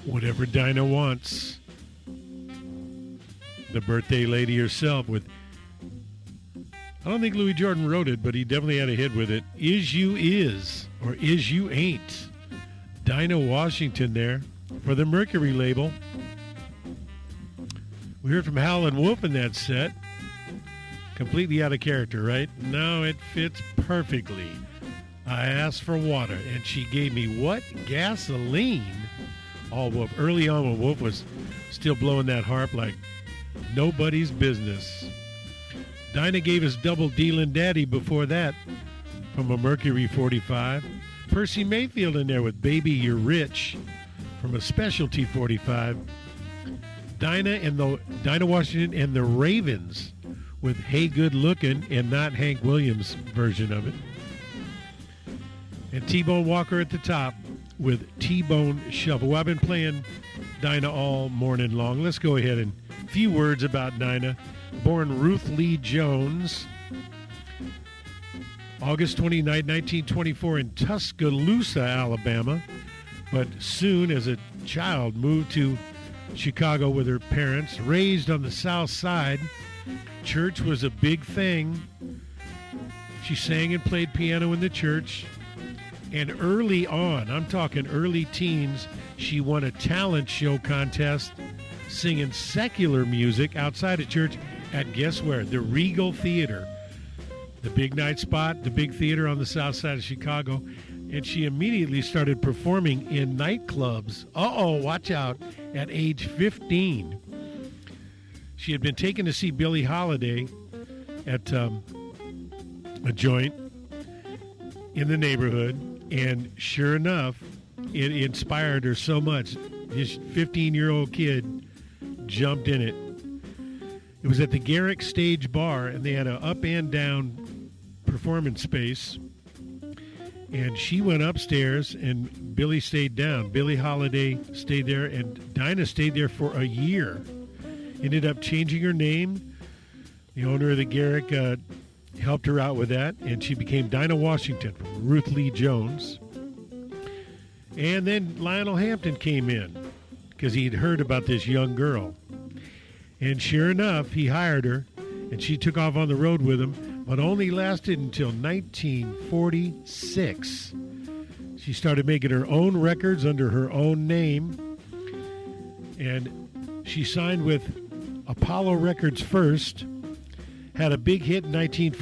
Whatever Dinah Wants. The birthday lady herself with, I don't think Louis Jordan wrote it, but he definitely had a hit with it. Is You Is, or Is You Ain't. Dinah Washington there for the Mercury label. We heard from Howlin' Wolf in that set. Completely out of character, right? No, it fits perfectly. I asked for water, and she gave me what? Gasoline? All Wolf. Early on when Wolf was still blowing that harp like nobody's business. Dinah gave us Double Dealin' Daddy before that from a Mercury 45. Percy Mayfield in there with Baby You're Rich from a Specialty 45. Dinah Washington and the Ravens with Hey Good Lookin', and not Hank Williams' version of it. And T-Bone Walker at the top with T-Bone Shuffle. Well, I've been playing Dinah all morning long. Let's go ahead and a few words about Dinah. Born Ruth Lee Jones, August 29, 1924 in Tuscaloosa, Alabama. But soon, as a child, moved to Chicago with her parents. Raised on the South Side, church was a big thing. She sang and played piano in the church. And early on, I'm talking early teens, she won a talent show contest singing secular music outside of church at, guess where? The Regal Theater. The big night spot, the big theater on the south side of Chicago. And she immediately started performing in nightclubs. Watch out, at age 15. She had been taken to see Billie Holiday at a joint in the neighborhood. And sure enough, it inspired her so much. This 15-year-old kid jumped in it. It was at the Garrick Stage Bar, and they had an up and down performance space. And she went upstairs, and Billie stayed down. Billie Holiday stayed there, and Dinah stayed there for a year. Ended up changing her name. The owner of the Garrick helped her out with that, and she became Dinah Washington from Ruth Lee Jones. And then Lionel Hampton came in because he'd heard about this young girl. And sure enough, he hired her, and she took off on the road with him, but only lasted until 1946. She started making her own records under her own name, and she signed with Apollo Records first, had a big hit in 1946.